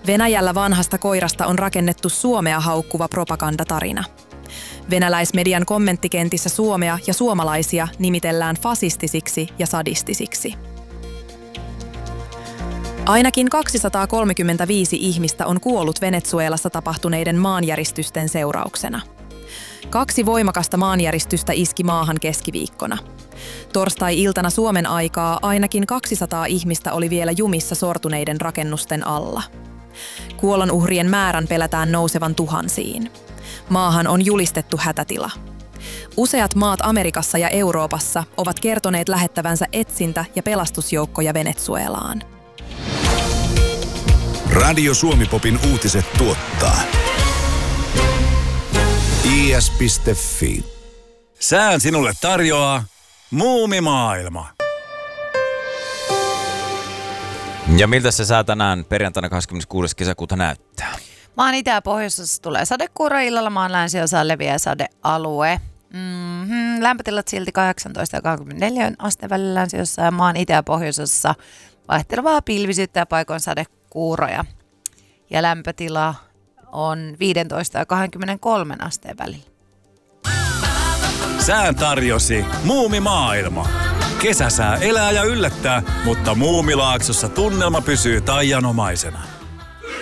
Venäjällä vanhasta koirasta on rakennettu Suomea haukkuva propagandatarina. Venäläismedian kommenttikentissä Suomea ja suomalaisia nimitellään fasistisiksi ja sadistisiksi. Ainakin 235 ihmistä on kuollut Venezuelassa tapahtuneiden maanjäristysten seurauksena. 2 voimakasta maanjäristystä iski maahan keskiviikkona. Torstai-iltana Suomen aikaa ainakin 200 ihmistä oli vielä jumissa sortuneiden rakennusten alla. Kuolonuhrien määrän pelätään nousevan tuhansiin. Maahan on julistettu hätätila. Useat maat Amerikassa ja Euroopassa ovat kertoneet lähettävänsä etsintä- ja pelastusjoukkoja Venezuelaan. Radio Suomi-popin uutiset tuottaa is.fi. Sään sinulle tarjoaa Muumimaailma. Ja miltä se sää tänään perjantaina 26. kesäkuuta näyttää? Maan itä- ja pohjoisessa tulee sadekuuro, illalla maan länsiosaan leviää sadealue. Lämpötilat silti 18 ja 24 asteen välillä länsiosassa ja maan itä- ja pohjoisessa vaihtelevaa pilvisyyttä ja paikoin sadekuuroja. Ja lämpötila on 15 ja 23 asteen välillä. Sään tarjosi Muumimaailma. Kesäsää elää ja yllättää, mutta Muumilaaksossa tunnelma pysyy taianomaisena.